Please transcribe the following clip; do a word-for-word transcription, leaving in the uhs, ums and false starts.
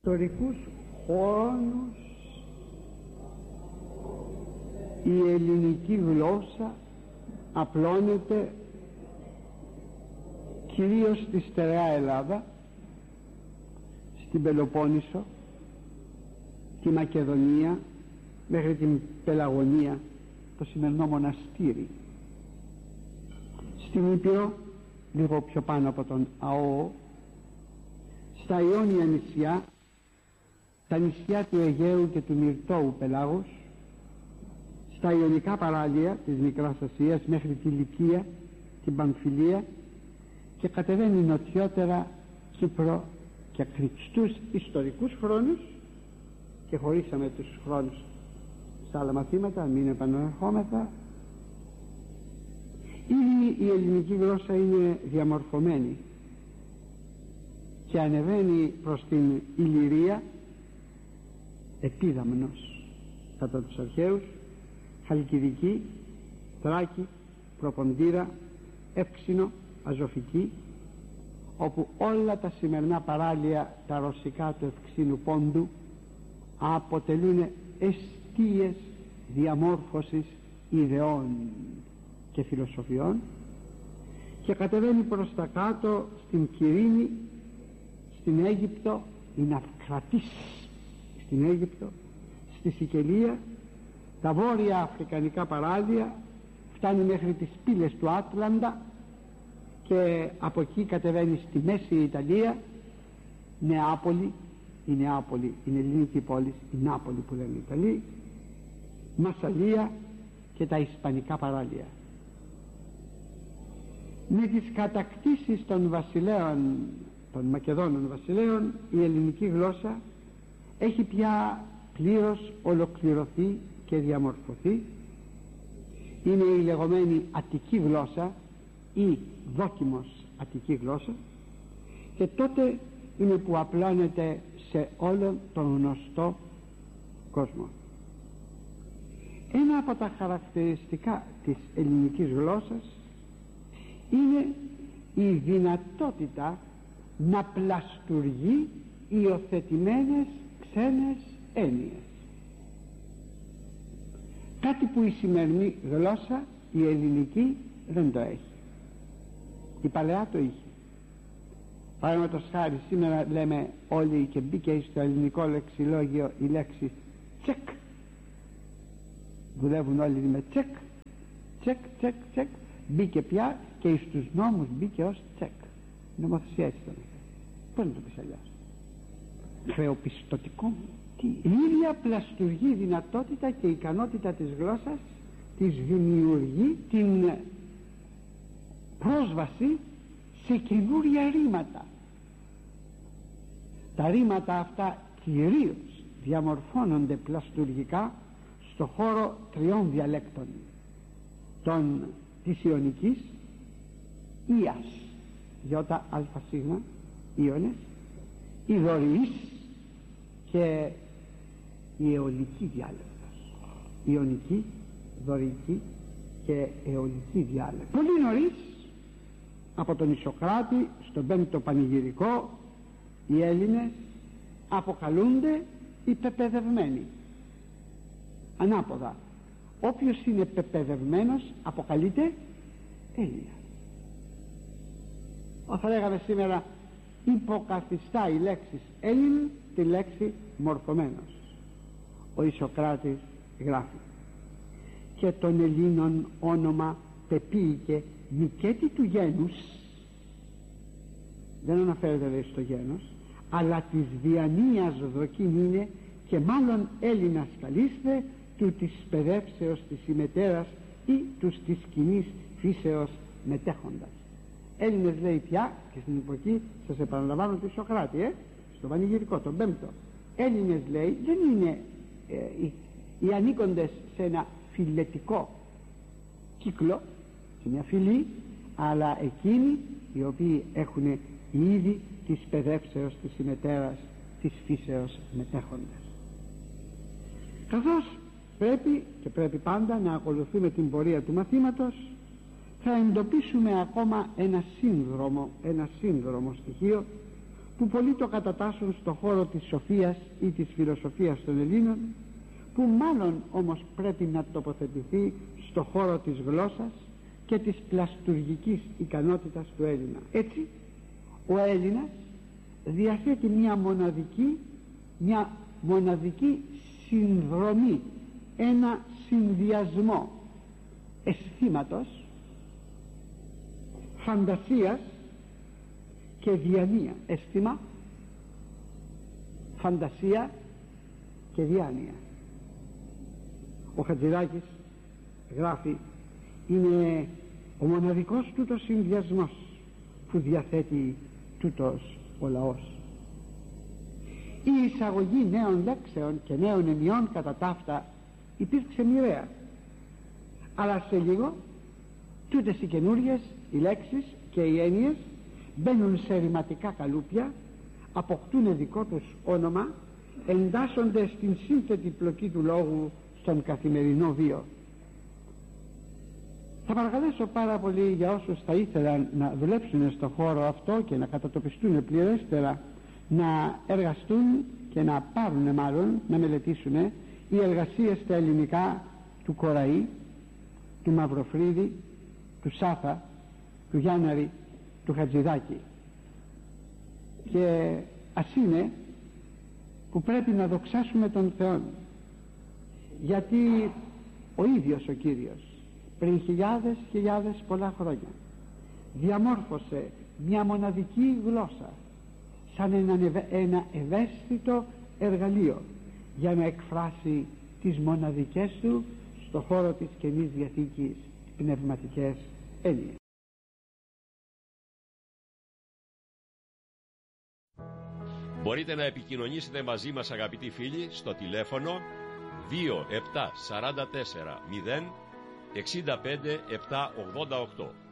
ιστορικούς χρόνους η ελληνική γλώσσα απλώνεται κυρίως στη στερεά Ελλάδα, στην Πελοπόννησο, τη Μακεδονία μέχρι την Πελαγωνία, το σημερινό Μοναστήρι, στην Ήπειρο λίγο πιο πάνω από τον ΑΟ, στα Ιόνια νησιά, τα νησιά του Αιγαίου και του Μυρτώου πελάγους, στα Ιωνικά παράλια της Μικράς Ασίας μέχρι τη Λυκία, την Παμφιλία, και κατεβαίνει νοτιότερα Κύπρο και Κρήτη. Στους ιστορικούς χρόνους, και χωρίσαμε τους χρόνους στα άλλα μαθήματα, μην επαναρχόμεθα, ήδη η ελληνική γλώσσα είναι διαμορφωμένη και ανεβαίνει προς την Ηλυρία επίδαμνος κατά τους αρχαίους, Χαλκιδική, Θράκη, Προποντήρα, Εύξηνο, Αζωφική, όπου όλα τα σημερινά παράλια τα ρωσικά του Ευξήνου Πόντου αποτελούν εστίες διαμόρφωσης ιδεών και φιλοσοφιών, και κατεβαίνει προς τα κάτω στην Κυρίνη, στην Αίγυπτο, η Ναυκρατής στην Αίγυπτο, στη Σικελία, τα βόρεια αφρικανικά παράλια, φτάνει μέχρι τις πύλες του Άτλαντα και από εκεί κατεβαίνει στη Μέση Ιταλία, Νεάπολη, η Νεάπολη είναι ελληνική πόλη, η Νάπολη που λένε οι Ιταλοί, Μασσαλία και τα Ισπανικά παράλια. Με τις κατακτήσεις των βασιλέων, των Μακεδόνων βασιλέων, η ελληνική γλώσσα έχει πια πλήρως ολοκληρωθεί και διαμορφωθεί. Είναι η λεγόμενη Αττική γλώσσα ή δόκιμος Αττική γλώσσα, και τότε είναι που απλώνεται σε όλο τον γνωστό κόσμο. Ένα από τα χαρακτηριστικά της ελληνικής γλώσσας είναι η δυνατότητα να πλαστουργεί υιοθετημένες ξένες έννοιες, κάτι που η σημερινή γλώσσα, η ελληνική, δεν το έχει. Η παλαιά το είχε. Παραδείγματος χάρη, σήμερα λέμε όλοι, και μπήκε στο ελληνικό λεξιλόγιο η λέξη τσεκ, δουλεύουν όλοι με τσεκ, τσεκ, τσεκ, τσεκ, μπήκε πια και στους νόμους μπήκε ως τσεκ. Νομοθεσία έτσι το λέει. Πώς να το πεις αλλιώς? Χρεοπιστωτικό. Τι, η ίδια πλαστουργή δυνατότητα και ικανότητα της γλώσσας της δημιουργεί την πρόσβαση σε καινούρια ρήματα. Τα ρήματα αυτά κυρίως διαμορφώνονται πλαστουργικά στο χώρο τριών διαλέκτων, των της Ιωνικής, Ίας, Ιώτα, Αλφα, Σίγμα, Ιώνες, η Δωρηής και η Αιωλική διάλεκτος. Ιωνική, Δωρηική και Αιωλική διάλεκτος. Πολύ νωρίς, από τον Ισοκράτη στον πέμπτο πανηγυρικό, οι Έλληνες αποκαλούνται οι πεπαιδευμένοι. Ανάποδα, όποιος είναι πεπαιδευμένος αποκαλείται Έλληνα. Θα λέγαμε σήμερα, υποκαθιστά η λέξη Έλλην τη λέξη μορφωμένος. Ο Ισοκράτης γράφει: και των Ελλήνων όνομα πεποίηκε νικέτη του γένους, δεν αναφέρεται λέει στο γένος, αλλά της διανοίας δοκήν είναι, και μάλλον Έλληνας καλείστε του της παιδεύσεως της ημετέρας ή τους της κοινής φύσεως μετέχοντας. Έλληνες λέει πια, και στην εποχή, σας επαναλαμβάνω, του Σοκράτη, ε, στο πανηγυρικό, τον πέμπτο. Έλληνες λέει δεν είναι ε, οι, οι ανήκοντες σε ένα φιλετικό κύκλο, σε μια φυλή, αλλά εκείνοι οι οποίοι έχουν ήδη της παιδεύσεως της ημετέρας της φύσεως μετέχοντες. Καθώς πρέπει και πρέπει πάντα να ακολουθούμε την πορεία του μαθήματος, θα εντοπίσουμε ακόμα ένα σύνδρομο, ένα σύνδρομο στοιχείο που πολλοί το κατατάσσουν στο χώρο της σοφίας ή της φιλοσοφίας των Ελλήνων, που μάλλον όμως πρέπει να τοποθετηθεί στο χώρο της γλώσσας και της πλαστουργικής ικανότητας του Έλληνα. Έτσι ο Έλληνας διαθέτει μια μοναδική μια μοναδική συνδρομή, ένα συνδυασμό αισθήματος, φαντασίας και διάνοια. Αίσθημα, φαντασία και διάνοια. Ο Χατζηδάκης γράφει, είναι ο μοναδικός τούτος συνδυασμός που διαθέτει τούτος ο λαός. Η εισαγωγή νέων λέξεων και νέων ενιών κατά ταύτα υπήρξε μοιραία, αλλά σε λίγο τούτες οι καινούριες οι λέξεις και οι έννοιες μπαίνουν σε ρηματικά καλούπια, αποκτούν δικό τους όνομα, εντάσσονται στην σύνθετη πλοκή του λόγου στον καθημερινό βίο. Θα παρακαλέσω πάρα πολύ για όσους θα ήθελαν να δουλέψουν στο χώρο αυτό και να κατατοπιστούν πληρέστερα, να εργαστούν και να πάρουν, μάλλον να μελετήσουν οι εργασίες στα ελληνικά του Κοραή, του Μαυροφρίδη, του Σάθα, του Γιάνναρη, του Χατζηδάκη. Και ας είναι που πρέπει να δοξάσουμε τον Θεό, γιατί ο ίδιος ο Κύριος πριν χιλιάδες χιλιάδες πολλά χρόνια διαμόρφωσε μια μοναδική γλώσσα σαν ένα, ένα ευαίσθητο εργαλείο για να εκφράσει τις μοναδικές του στο χώρο της Καινής Διαθήκης πνευματικές έννοιες. Μπορείτε να επικοινωνήσετε μαζί μας, αγαπητοί φίλοι, στο τηλέφωνο δύο επτά τέσσερα τέσσερα μηδέν έξι πέντε επτά ογδόντα οκτώ.